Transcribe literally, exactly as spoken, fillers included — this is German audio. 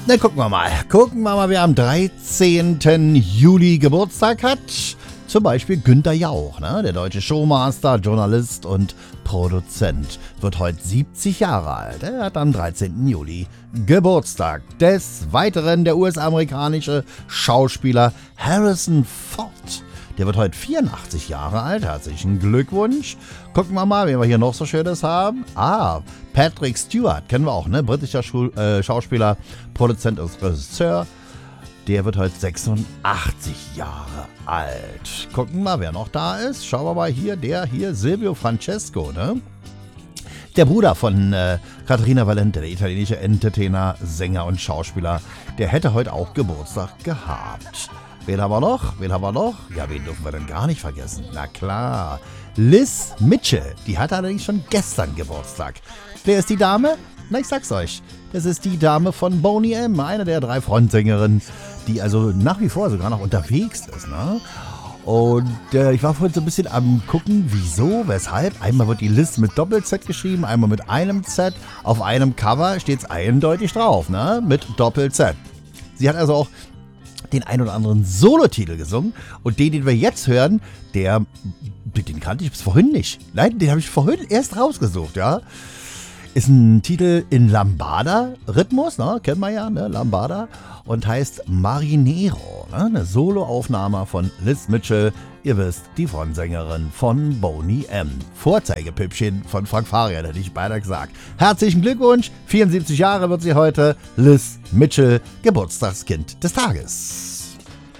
Na, gucken wir mal. Gucken wir mal, wer am dreizehnten Juli Geburtstag hat. Zum Beispiel Günther Jauch, ne? Der deutsche Showmaster, Journalist und Produzent. Wird heute siebzig Jahre alt. Er hat am dreizehnten Juli Geburtstag. Des Weiteren der U S-amerikanische Schauspieler Harrison Ford. Der wird heute vierundachtzig Jahre alt. Herzlichen Glückwunsch. Gucken wir mal, wen wir hier noch so Schönes haben. Ah, Patrick Stewart, kennen wir auch, ne? Britischer Schul- äh, Schauspieler, Produzent und Regisseur. Der wird heute sechsundachtzig Jahre alt. Gucken wir mal, wer noch da ist. Schauen wir mal hier, der hier, Silvio Francesco, ne? Der Bruder von äh, Caterina Valente, der italienische Entertainer, Sänger und Schauspieler. Der hätte heute auch Geburtstag gehabt. Wen haben wir noch? Wen haben wir noch? Ja, wen dürfen wir denn gar nicht vergessen? Na klar, Liz Mitchell. Die hatte allerdings schon gestern Geburtstag. Wer ist die Dame? Na, ich sag's euch. Das ist die Dame von Boney M., eine der drei Frontsängerinnen, die also nach wie vor sogar noch unterwegs ist, ne? Und äh, ich war vorhin so ein bisschen am gucken, wieso, weshalb. Einmal wird die Liz mit Doppel-Z geschrieben, einmal mit einem Z. Auf einem Cover steht's eindeutig drauf, ne? Mit Doppel-Z. Sie hat also auch den ein oder anderen Solotitel gesungen. Und den, den wir jetzt hören, der, den kannte ich bis vorhin nicht. Nein, den habe ich vorhin erst rausgesucht, ja. Ist ein Titel in Lambada-Rhythmus, ne? Kennen wir ja, ne? Lambada. Und heißt Marinero, ne? Eine Soloaufnahme von Liz Mitchell. Ihr wisst, die Frontsängerin von Boney M. Vorzeigepüppchen von Frank Farian, hätte ich beinahe gesagt. Herzlichen Glückwunsch, vierundsiebzig Jahre wird sie heute. Liz Mitchell, Geburtstagskind des Tages.